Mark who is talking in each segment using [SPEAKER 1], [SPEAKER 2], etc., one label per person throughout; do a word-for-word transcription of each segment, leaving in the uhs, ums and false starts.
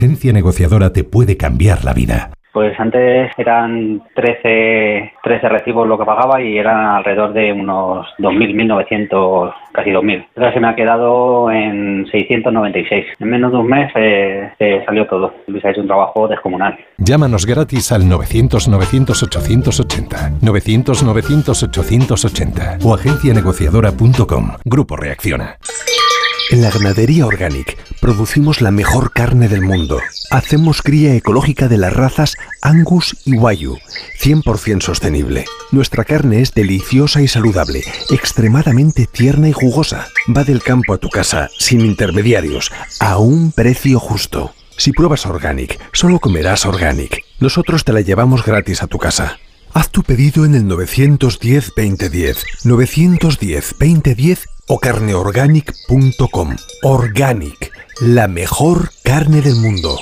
[SPEAKER 1] Agencia Negociadora te puede cambiar la vida.
[SPEAKER 2] Pues antes eran trece, trece recibos lo que pagaba y eran alrededor de unos dos mil, mil novecientos, casi dos mil. Ahora se me ha quedado en seiscientos noventa y seis. En menos de un mes eh, se salió todo. Luis ha hecho un trabajo descomunal.
[SPEAKER 1] Llámanos gratis al novecientos, novecientos, ochocientos ochenta, novecientos, novecientos, ochocientos ochenta o agencia negociadora punto com. Grupo Reacciona.
[SPEAKER 3] En la Ganadería Organic producimos la mejor carne del mundo. Hacemos cría ecológica de las razas Angus y Wagyu, cien por ciento sostenible. Nuestra carne es deliciosa y saludable, extremadamente tierna y jugosa. Va del campo a tu casa, sin intermediarios, a un precio justo. Si pruebas Organic, solo comerás Organic. Nosotros te la llevamos gratis a tu casa. Haz tu pedido en el nueve uno cero, veinte diez, nueve uno cero, veinte diez o carne organic punto com. Organic, la mejor carne del mundo.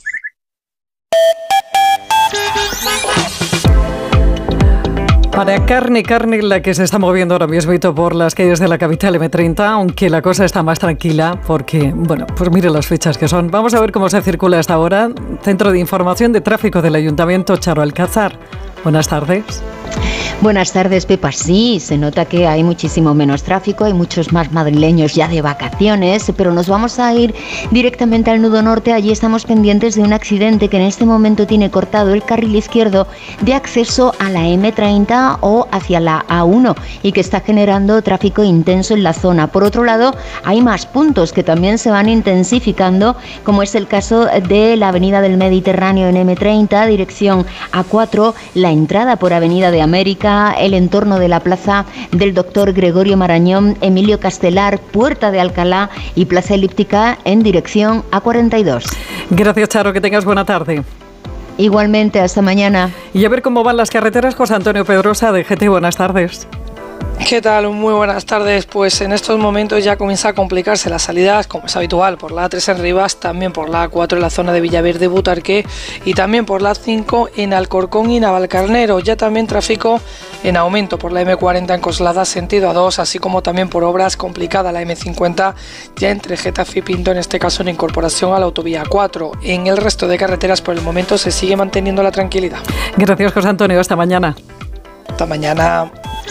[SPEAKER 4] Para carne, carne la que se está moviendo ahora mismo por las calles de la capital eme treinta, aunque la cosa está más tranquila porque, bueno, pues mire las fechas que son. Vamos a ver cómo se circula hasta ahora. Centro de Información de Tráfico del Ayuntamiento, Charo Alcázar. Buenas tardes.
[SPEAKER 5] Buenas tardes, Pepa. Sí, se nota que hay muchísimo menos tráfico, hay muchos más madrileños ya de vacaciones, pero nos vamos a ir directamente al nudo norte. Allí estamos pendientes de un accidente que en este momento tiene cortado el carril izquierdo de acceso a la eme treinta o hacia la a uno y que está generando tráfico intenso en la zona. Por otro lado, hay más puntos que también se van intensificando, como es el caso de la avenida del Mediterráneo en eme treinta, dirección a cuatro, la entrada por Avenida de América, el entorno de la plaza del doctor Gregorio Marañón, Emilio Castelar, Puerta de Alcalá y Plaza Elíptica en dirección a cuarenta y dos.
[SPEAKER 4] Gracias, Charo, que tengas buena tarde.
[SPEAKER 5] Igualmente, hasta mañana.
[SPEAKER 4] Y a ver cómo van las carreteras, José Antonio Pedrosa de G T. Buenas tardes.
[SPEAKER 6] ¿Qué tal? Muy buenas tardes. Pues en estos momentos ya comienza a complicarse las salidas, como es habitual, por la a tres en Rivas, también por la a cuatro en la zona de Villaverde, Butarque y también por la a cinco en Alcorcón y Navalcarnero. Ya también tráfico en aumento por la eme cuarenta en Coslada, sentido a dos, así como también por obras complicada la eme cincuenta, ya entre Getafe y Pinto, en este caso en incorporación a la autovía cuatro. En el resto de carreteras por el momento se sigue manteniendo la tranquilidad.
[SPEAKER 4] Gracias, José Antonio. Hasta mañana.
[SPEAKER 6] Hasta mañana.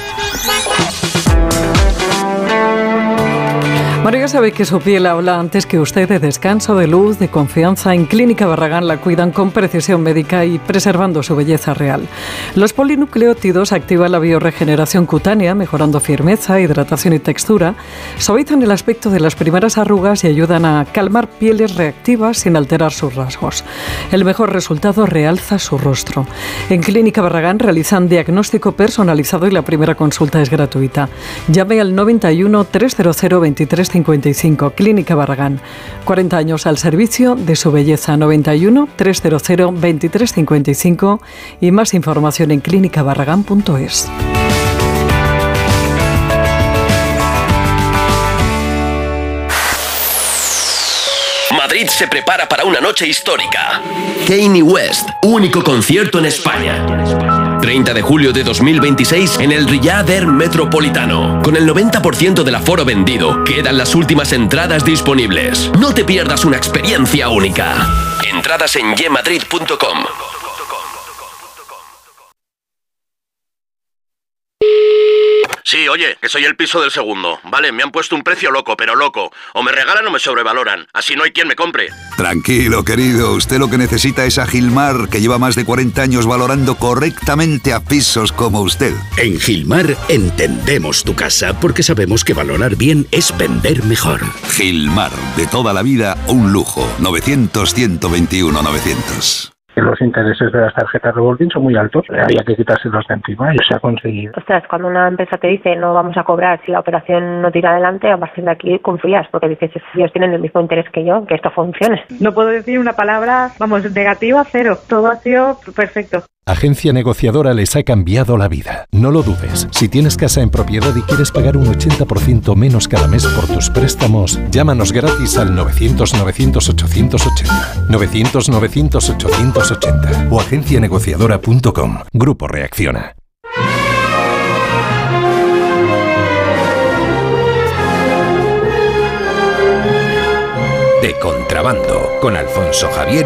[SPEAKER 4] Bueno, ya sabe que su piel habla antes que usted de descanso, de luz, de confianza. En Clínica Barragán la cuidan con precisión médica y preservando su belleza real. Los polinucleótidos activan la biorregeneración cutánea, mejorando firmeza, hidratación y textura, suavizan el aspecto de las primeras arrugas y ayudan a calmar pieles reactivas sin alterar sus rasgos. El mejor resultado realza su rostro. En Clínica Barragán realizan diagnóstico personalizado y la primera consulta es gratuita. Llame al noventa y uno, trescientos veintitrés cincuenta y cinco. Clínica Barragán. cuarenta años al servicio de su belleza. noventa y uno, trescientos veintitrés cincuenta y cinco y más información en clínica barragán punto es.
[SPEAKER 7] Madrid se prepara para una noche histórica. Kanye West, único concierto en España. treinta de julio de dos mil veintiséis en el Riyadh Air Metropolitano. Con el noventa por ciento del aforo vendido, quedan las últimas entradas disponibles. No te pierdas una experiencia única. Entradas en ye madrid punto com.
[SPEAKER 8] Sí, oye, que soy el piso del segundo. Vale, me han puesto un precio loco, pero loco. O me regalan o me sobrevaloran. Así no hay quien me compre.
[SPEAKER 9] Tranquilo, querido. Usted lo que necesita es a Gilmar, que lleva más de cuarenta años valorando correctamente a pisos como usted.
[SPEAKER 10] En Gilmar entendemos tu casa porque sabemos que valorar bien es vender mejor.
[SPEAKER 9] Gilmar, de toda la vida, un lujo. novecientos, ciento veintiuno, novecientos.
[SPEAKER 11] Los intereses de las tarjetas revolving son muy altos, había que quitárselos de encima y se ha conseguido.
[SPEAKER 12] Ostras, cuando una empresa te dice no vamos a cobrar si la operación no tira adelante, a partir de aquí confías, porque dices, ellos tienen el mismo interés que yo, que esto funcione.
[SPEAKER 13] No puedo decir una palabra, vamos, negativa, cero. Todo ha sido perfecto.
[SPEAKER 1] Agencia Negociadora les ha cambiado la vida. No lo dudes. Si tienes casa en propiedad y quieres pagar un ochenta por ciento menos cada mes por tus préstamos, llámanos gratis al novecientos, novecientos, ochocientos ochenta. novecientos, novecientos, ochocientos ochenta o agencia negociadora punto com. Grupo Reacciona.
[SPEAKER 14] De contrabando. con Alfonso Javier